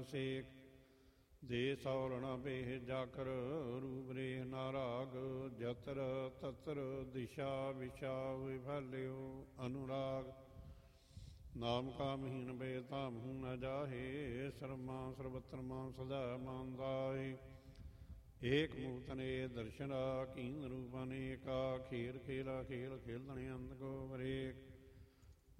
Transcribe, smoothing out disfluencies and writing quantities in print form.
ਸੇਕ ਦੇ ਸੌਰਣ ਬੇਹ ਜਾਕਰ ਰੂਪ ਰੇਹ ਨਾਰਾਗ ਜਤਰ ਤਤਰ ਦਿਸ਼ਾ ਵਿਸ਼ਾ ਵਿਫਲਿਓ ਅਨੁਰਾਗ ਨਾਮ ਕਾਮਹੀਨ ਬੇ ਧਾਮ ਨ ਜਾਹੇ ਸਰਮਾ ਸਰਬਤਰ ਮਾਨ ਸਦਾ ਮਾਨਦਾਏ ਏਕ ਮੂਤਨੇ ਦਰਸ਼ਨਾ ਕੀਨ ਰੂਪ ਅਨੇਕਾ ਖੇਲ ਖੇਲਾ ਖੇਲ ਖੇਲਣੇ ਅੰਧ ਗੋ ਵਰੇਕ